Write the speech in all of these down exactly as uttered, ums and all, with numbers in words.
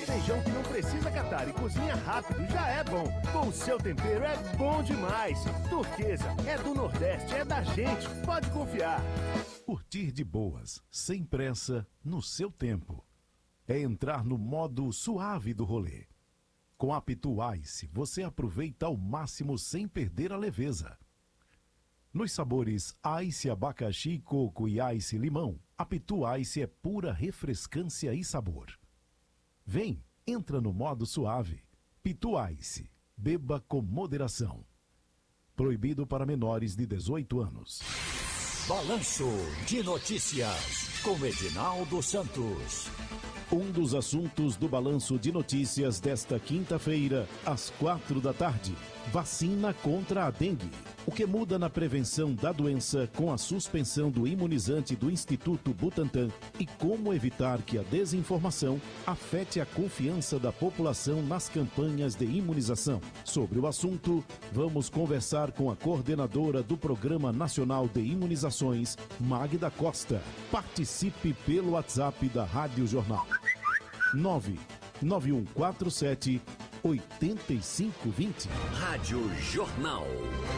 feijão que não precisa catar e cozinha rápido já é bom. Com o seu tempero é bom demais. Turquesa é do Nordeste, é da gente, pode confiar. Curtir de boas, sem pressa, no seu tempo. É entrar no modo suave do rolê. Com a Pitu Ice, você aproveita ao máximo sem perder a leveza. Nos sabores Ice abacaxi, coco e Ice limão, a Pitu Ice é pura refrescância e sabor. Vem, entra no modo suave. Pitu Ice, beba com moderação. Proibido para menores de dezoito anos. Balanço de Notícias, com Edinaldo Santos. Um dos assuntos do Balanço de Notícias desta quinta-feira, às quatro da tarde. Vacina contra a dengue. O que muda na prevenção da doença com a suspensão do imunizante do Instituto Butantan e como evitar que a desinformação afete a confiança da população nas campanhas de imunização. Sobre o assunto, vamos conversar com a coordenadora do Programa Nacional de Imunizações, Magda Costa. Participe pelo WhatsApp da Rádio Jornal. nove nove um quatro sete oito cinco dois zero. Rádio Jornal.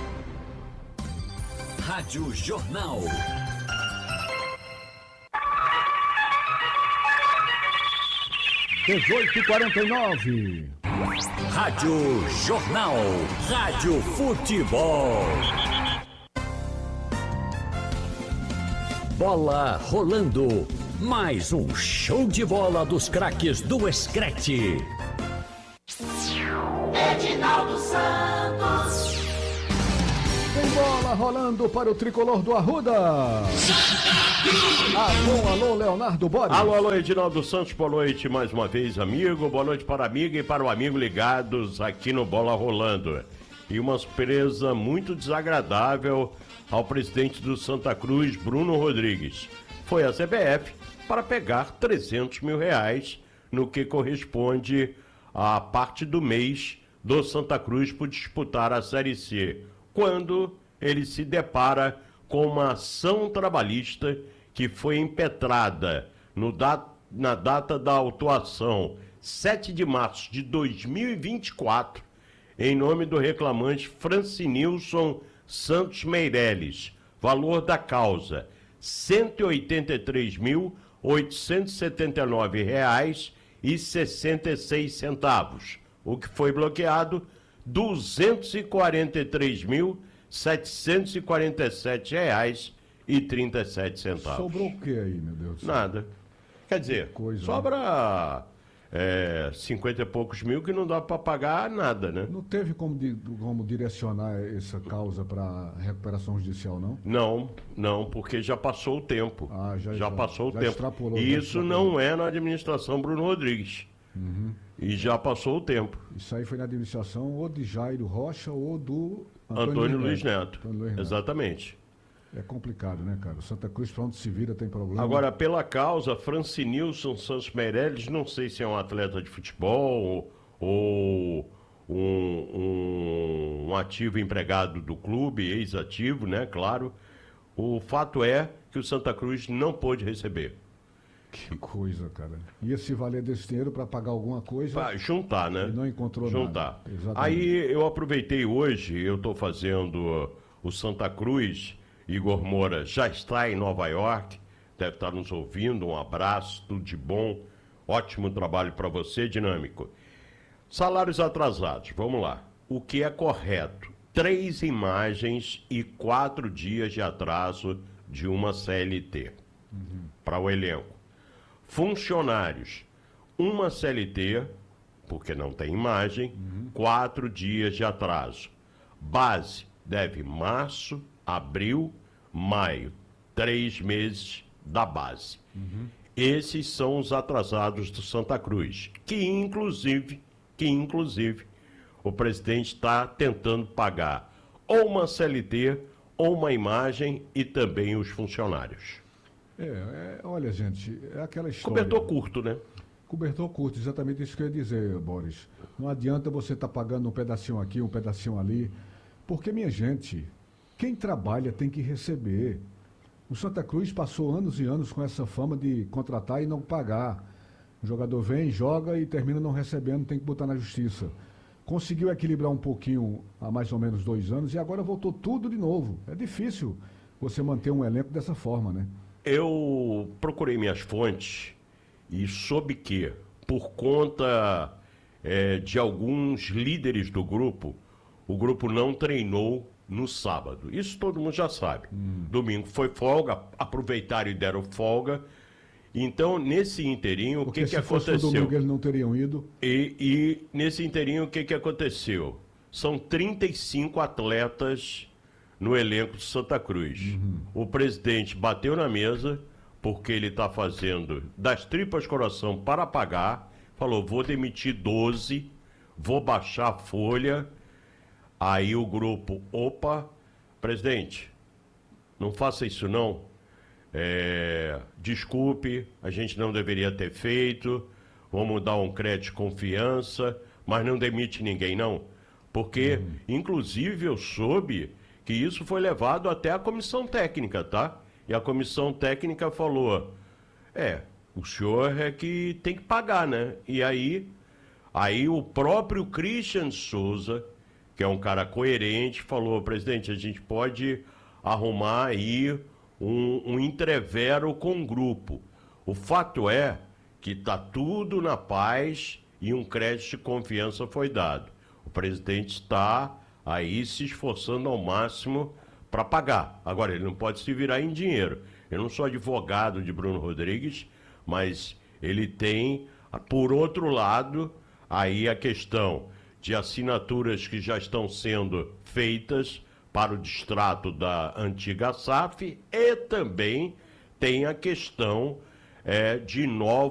Rádio Jornal. dezoito e quarenta e nove. Rádio Jornal. Rádio Futebol. Bola rolando. Mais um show de bola dos craques do Escrete. Edinaldo Santos. Tem bola rolando para o tricolor do Arruda. Alô, alô, Leonardo Borges. Alô, alô, Edinaldo Santos, boa noite mais uma vez, amigo. Boa noite para a amiga e para o amigo ligados aqui no Bola Rolando. E uma surpresa muito desagradável ao presidente do Santa Cruz, Bruno Rodrigues. Foi a C B F para pegar trezentos mil reais, no que corresponde à parte do mês do Santa Cruz por disputar a Série C, quando ele se depara com uma ação trabalhista que foi impetrada no da, na data da autuação, sete de março de dois mil e vinte e quatro, em nome do reclamante Francinilson Santos Meireles. Valor da causa, cento e oitenta e três mil, oitocentos e setenta e nove reais e sessenta e seis centavos. O que foi bloqueado, duzentos e quarenta e três mil, setecentos e quarenta e sete reais e trinta e sete centavos. Sobrou o que aí, meu Deus do céu? Nada. Quer dizer, coisa, sobra é, cinquenta e poucos mil que não dá para pagar nada, né? Não teve como, di- como direcionar essa causa para recuperação judicial, não? Não, não, porque já passou o tempo. Ah, já- já já- passou já o tempo. extrapolou, E já isso extrapolou. não é na administração Bruno Rodrigues. Uhum. E já passou o tempo. Isso aí foi na administração ou de Jairo Rocha ou do Antônio, Antônio Luiz Neto. Antônio Luiz Neto. Exatamente. É complicado, né, cara? O Santa Cruz, pra onde se vira, tem problema. Agora, pela causa, Francinilson Santos Meireles, não sei se é um atleta de futebol ou um, um, um ativo empregado do clube, ex-ativo, né, claro. O fato é que o Santa Cruz não pôde receber. Que coisa, cara. Ia se valer desse dinheiro para pagar alguma coisa. Pra juntar, né? E não encontrou juntar. nada. Exatamente. Aí eu aproveitei hoje, eu estou fazendo o Santa Cruz. Igor Moura já está em Nova York, deve estar nos ouvindo. Um abraço, tudo de bom. Ótimo trabalho para você, Dinâmico. Salários atrasados, vamos lá. O que é correto? Três imagens e quatro dias de atraso de uma C L T Uhum. para o elenco. Funcionários, uma C L T, porque não tem imagem, Uhum. quatro dias de atraso. Base deve março, abril, maio, três meses da base. Uhum. Esses são os atrasados do Santa Cruz, que inclusive, que inclusive, o presidente está tentando pagar ou uma C L T, ou uma imagem e também os funcionários. É, é, olha, gente, é aquela história. Cobertor curto, né? Cobertor curto, exatamente isso que eu ia dizer, Boris. Não adianta você estar pagando um pedacinho aqui, um pedacinho ali, porque, minha gente, quem trabalha tem que receber. O Santa Cruz passou anos e anos com essa fama de contratar e não pagar. O jogador vem, joga e termina não recebendo, tem que botar na justiça. Conseguiu equilibrar um pouquinho há mais ou menos dois anos e agora voltou tudo de novo. É difícil você manter um elenco dessa forma, né? Eu procurei minhas fontes e soube que, por conta é, de alguns líderes do grupo, o grupo não treinou no sábado. Isso todo mundo já sabe. Hum. Domingo foi folga, aproveitaram e deram folga. Então, nesse inteirinho, o que, que aconteceu? Se fosse no domingo, eles não teriam ido. E, e nesse inteirinho, o que, que aconteceu? São trinta e cinco atletas no elenco de Santa Cruz. Uhum. O presidente bateu na mesa, porque ele está fazendo das tripas coração para pagar. Falou, vou demitir doze, vou baixar a folha. Aí o grupo, opa, presidente, não faça isso não. É, desculpe, a gente não deveria ter feito, vamos dar um crédito de confiança, mas não demite ninguém não. Porque, uhum. inclusive, eu soube que isso foi levado até a comissão técnica, tá? E a comissão técnica falou, é, o senhor é que tem que pagar, né? E aí, aí o próprio Christian Souza, que é um cara coerente, falou, presidente, a gente pode arrumar aí um, um entrevero com o grupo. O fato é que está tudo na paz e um crédito de confiança foi dado. O presidente está aí se esforçando ao máximo para pagar. Agora, ele não pode se virar em dinheiro. Eu não sou advogado de Bruno Rodrigues, mas ele tem, por outro lado, aí a questão de assinaturas que já estão sendo feitas para o distrato da antiga S A F e também tem a questão é, de novos